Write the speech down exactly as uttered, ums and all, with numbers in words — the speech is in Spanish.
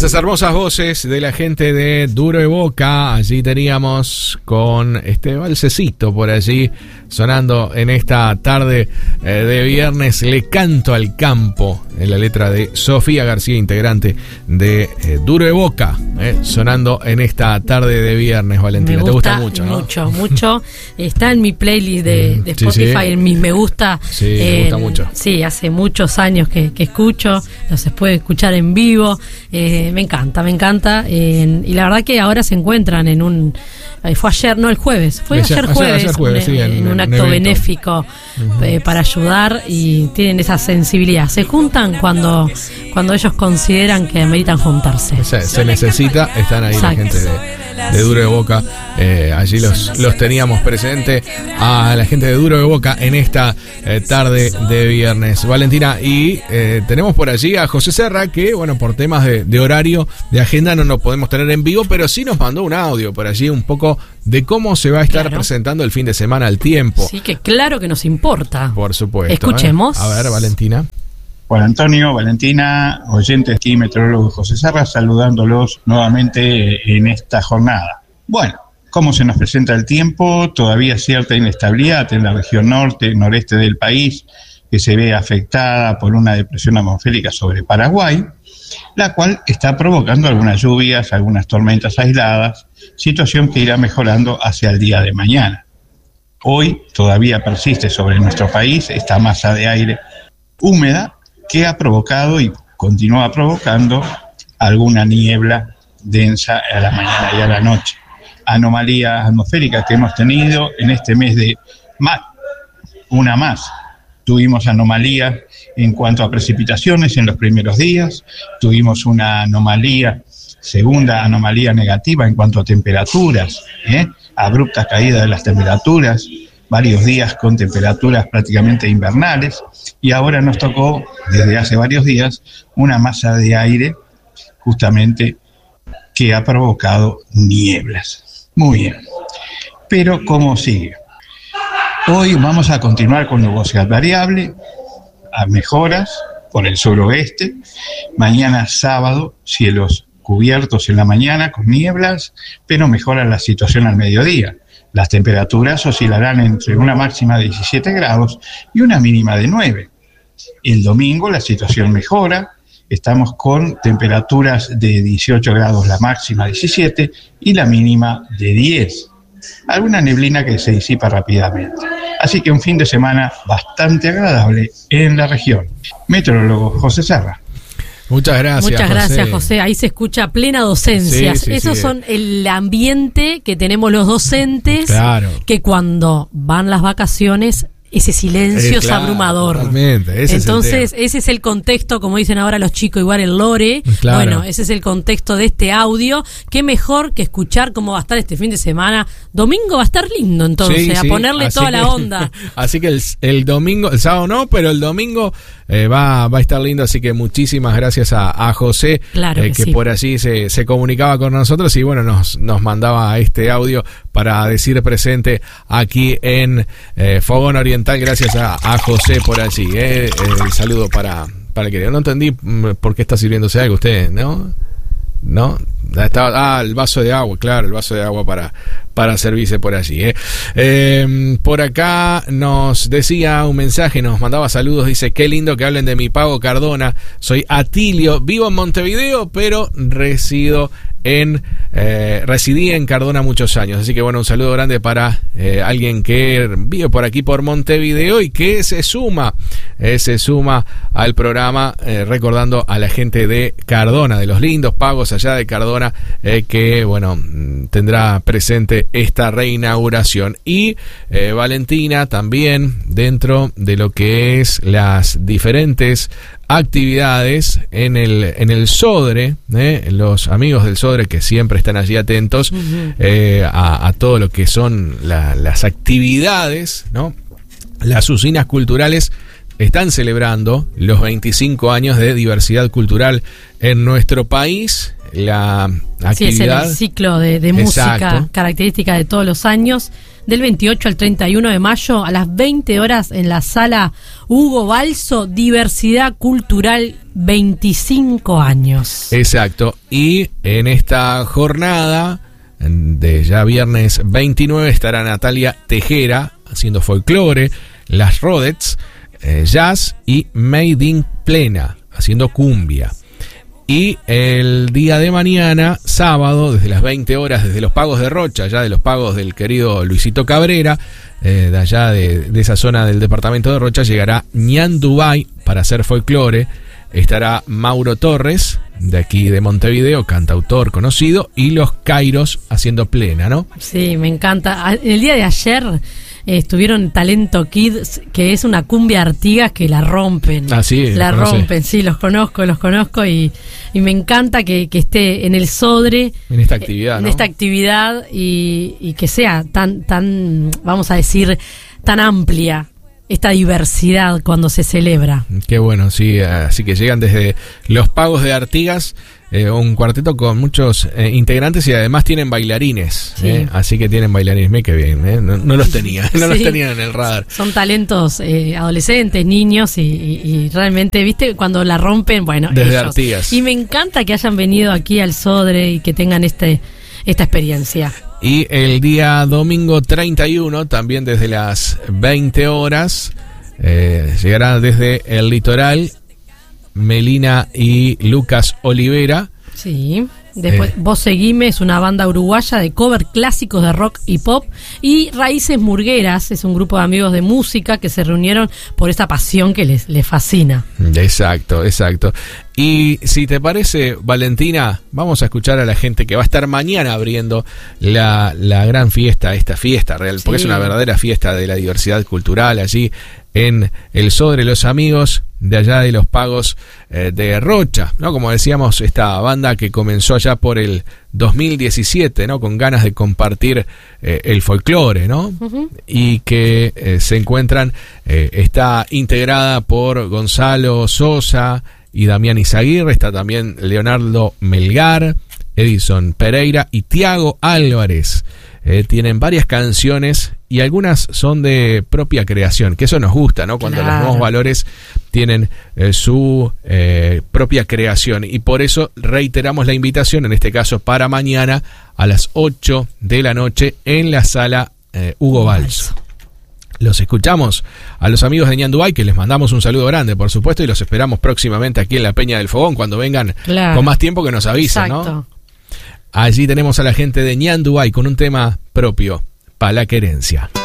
Esas hermosas voces de la gente de Duro de Boca. Allí teníamos con este balsecito por allí sonando en esta tarde eh, de viernes. Le canto al campo, en la letra de Sofía García, integrante de eh, Duro de Boca, eh, sonando en esta tarde de viernes. Valentina, me te gusta, gusta mucho, ¿no? Mucho, mucho. Está en mi playlist de, de Spotify, sí, sí. En mis me gusta. Sí, eh, me gusta mucho. Sí, hace muchos años que, que escucho, los se puede escuchar en vivo. Eh, me encanta, me encanta. Eh, y la verdad que ahora se encuentran en un... Eh, fue ayer, no, el jueves. Fue ayer, ayer jueves, ayer jueves un, sí, en, en un acto un benéfico uh-huh. eh, para ayudar, y tienen esa sensibilidad. Se juntan cuando, cuando ellos consideran que ameritan juntarse. Se, se necesita, están ahí. Exacto. La gente de, de Duro de Boca. Eh, allí los, los teníamos presente a la gente de Duro de Boca en esta eh, tarde de viernes. Valentina, y eh, tenemos por allí a José Serra, que bueno, por temas de, de horario, de agenda, no nos podemos tener en vivo, pero sí nos mandó un audio por allí un poco de cómo se va a estar claro. presentando el fin de semana al tiempo. Sí, que claro que nos importa. Por supuesto. Escuchemos. ¿eh? A ver, Valentina. Juan Antonio, Valentina, oyentes aquí, meteorólogo José Serra, saludándolos nuevamente en esta jornada. Bueno, ¿cómo se nos presenta el tiempo? Todavía cierta inestabilidad en la región norte, noreste del país, que se ve afectada por una depresión atmosférica sobre Paraguay, la cual está provocando algunas lluvias, algunas tormentas aisladas, situación que irá mejorando hacia el día de mañana. Hoy todavía persiste sobre nuestro país esta masa de aire húmeda que ha provocado y continúa provocando alguna niebla densa a la mañana y a la noche. Anomalías atmosféricas que hemos tenido en este mes de mayo, una más. Tuvimos anomalías en cuanto a precipitaciones en los primeros días, tuvimos una anomalía, segunda anomalía negativa en cuanto a temperaturas, ¿eh? abrupta caída de las temperaturas, varios días con temperaturas prácticamente invernales, y ahora nos tocó, desde hace varios días, una masa de aire justamente que ha provocado nieblas. Muy bien, pero ¿cómo sigue? Hoy vamos a continuar con nubosidad variable, a mejoras por el suroeste. Mañana sábado, cielos cubiertos en la mañana con nieblas, pero mejora la situación al mediodía. Las temperaturas oscilarán entre una máxima de diecisiete grados y una mínima de nueve. El domingo la situación mejora. Estamos con temperaturas de dieciocho grados la máxima, diecisiete, y la mínima de diez. Alguna neblina que se disipa rápidamente. Así que un fin de semana bastante agradable en la región. Meteorólogo José Serra. Muchas gracias, Muchas José. gracias, José. Ahí se escucha plena docencia. Sí, sí, Esos sí. son el ambiente que tenemos los docentes, claro. que cuando van las vacaciones, ese silencio eh, es claro, abrumador. Totalmente. Ese Entonces, es el ese es el contexto, como dicen ahora los chicos, igual el lore. Claro. Bueno, ese es el contexto de este audio. Qué mejor que escuchar cómo va a estar este fin de semana. Domingo va a estar lindo, entonces, sí, a sí. ponerle así toda que, la onda. Así que el, el domingo, el sábado no, pero el domingo eh, va, va a estar lindo. Así que muchísimas gracias a, a José, claro eh, que, que sí. por allí se, se comunicaba con nosotros y bueno, nos, nos mandaba este audio para decir presente aquí en eh, Fogón Oriental. Gracias a, a José por allí. Eh. El saludo para, para el querido. No entendí por qué está sirviéndose algo usted, ¿no? ¿No? Estaba, ah, el vaso de agua, claro, el vaso de agua para, para servirse por allí. ¿eh? Eh, por acá nos decía un mensaje, nos mandaba saludos, dice: qué lindo que hablen de mi pago Cardona. Soy Atilio, vivo en Montevideo, pero resido en eh, residí en Cardona muchos años, así que bueno, un saludo grande para eh, alguien que vive por aquí por Montevideo y que se suma eh, se suma al programa, eh, recordando a la gente de Cardona, de los lindos pagos allá de Cardona, eh, que bueno, tendrá presente esta reinauguración. Y eh, Valentina también, dentro de lo que es las diferentes actividades en el en el Sodre, eh, los amigos del Sodre que siempre están allí atentos uh-huh. eh, a, a todo lo que son la, las actividades, ¿no? Las usinas culturales están celebrando los veinticinco años de diversidad cultural en nuestro país. La actividad... Sí, es en el ciclo de, de música característica de todos los años, del veintiocho al treinta y uno de mayo, a las veinte horas en la sala Hugo Balso, Diversidad Cultural veinticinco años. Exacto, y en esta jornada de ya viernes veintinueve estará Natalia Tejera haciendo folclore, Las Rodets, eh, jazz y Made in Plena haciendo cumbia. Y el día de mañana, sábado, desde las veinte horas, desde los Pagos de Rocha, ya de los Pagos del querido Luisito Cabrera, eh, de allá de, de esa zona del departamento de Rocha, llegará Ñandubay para hacer folclore. Estará Mauro Torres, de aquí de Montevideo, cantautor conocido, y los Kairos haciendo plena, ¿no? Sí, me encanta. El día de ayer eh, estuvieron Talento Kids, que es una cumbia Artigas que la rompen. Ah, sí, la rompen, sí, los conozco, los conozco y, y me encanta que, que esté en el Sodre. En esta actividad, En ¿no? esta actividad y, y que sea tan, tan, vamos a decir, tan amplia esta diversidad cuando se celebra. Qué bueno, sí, así que llegan desde los Pagos de Artigas, eh, un cuarteto con muchos eh, integrantes y además tienen bailarines, sí. eh, así que tienen bailarines, me que bien, eh, no, no los tenía, no sí. los tenían en el radar. Son talentos eh, adolescentes, niños y, y, y realmente, viste, cuando la rompen, bueno, desde ellos. Artigas. Y me encanta que hayan venido aquí al Sodre y que tengan este esta experiencia. Y el día domingo treinta y uno, también desde las veinte horas, eh, llegará desde el litoral Melina y Lucas Olivera. Sí, después eh. Vos Seguime es una banda uruguaya de cover clásicos de rock y pop. Y Raíces Murgueras es un grupo de amigos de música que se reunieron por esa pasión que les, les fascina. Exacto, exacto. Y si te parece, Valentina, vamos a escuchar a la gente que va a estar mañana abriendo la, la gran fiesta, esta fiesta real, porque sí. es una verdadera fiesta de la diversidad cultural allí en el Sodre, los amigos de allá de los Pagos eh, de Rocha, ¿no? Como decíamos, esta banda que comenzó allá por el dos mil diecisiete, ¿no? Con ganas de compartir eh, el folclore, ¿no? Uh-huh. Y que eh, se encuentran, eh, está integrada por Gonzalo Sosa y Damián Izaguirre, está también Leonardo Melgar, Edison Pereira y Tiago Álvarez. Eh, tienen varias canciones y algunas son de propia creación, que eso nos gusta, ¿no? Cuando claro. los nuevos valores tienen eh, su eh, propia creación, y por eso reiteramos la invitación, en este caso para mañana a las ocho de la noche en la sala eh, Hugo Balso. Los escuchamos a los amigos de Ñandubay, que les mandamos un saludo grande, por supuesto, y los esperamos próximamente aquí en la Peña del Fogón, cuando vengan claro. con más tiempo, que nos avisen, Exacto. ¿no? Allí tenemos a la gente de Ñandubay con un tema propio, Pa' la Querencia.